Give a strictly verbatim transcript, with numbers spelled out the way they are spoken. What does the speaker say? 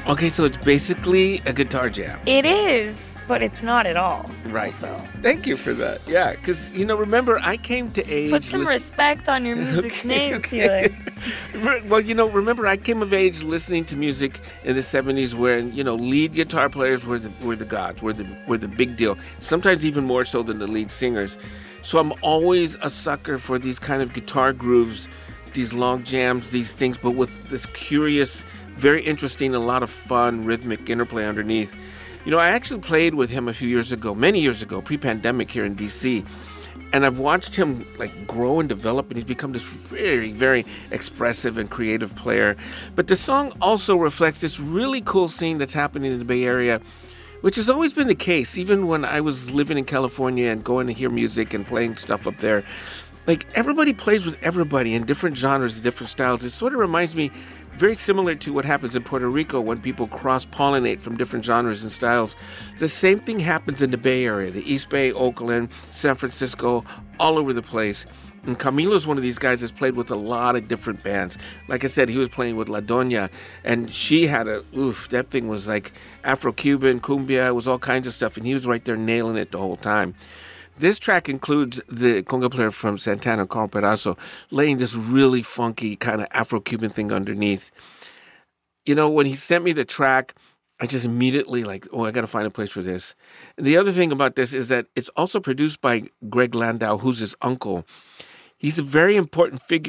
Okay, so it's basically a guitar jam. It is, but it's not at all. Right. So Thank you for that. Yeah, because, you know, remember, I came to age... put some listen- respect on your music's Okay, name, okay. Felix. Well, you know, remember, I came of age listening to music in the seventies where, you know, lead guitar players were the were the gods, were the were the big deal. Sometimes even more so than the lead singers. So I'm always a sucker for these kind of guitar grooves, these long jams, these things, but with this curious, very interesting, a lot of fun rhythmic interplay underneath. You know, I actually played with him a few years ago, many years ago, pre-pandemic here in D C, and I've watched him like grow and develop, and he's become this very, very expressive and creative player. But the song also reflects this really cool scene that's happening in the Bay Area, which has always been the case, even when I was living in California and going to hear music and playing stuff up there. Like, everybody plays with everybody in different genres, different styles. It sort of reminds me very similar to what happens in Puerto Rico when people cross-pollinate from different genres and styles. The same thing happens in the Bay Area, the East Bay, Oakland, San Francisco, all over the place. And Camilo's one of these guys that's played with a lot of different bands. Like I said, he was playing with La Doña, and she had a, oof, that thing was like Afro-Cuban, cumbia, it was all kinds of stuff, and he was right there nailing it the whole time. This track includes the conga player from Santana, Carl Perazzo, laying this really funky kind of Afro-Cuban thing underneath. You know, when he sent me the track, I just immediately like, oh, I got to find a place for this. And the other thing about this is that it's also produced by Greg Landau, who's his uncle. He's a very important figure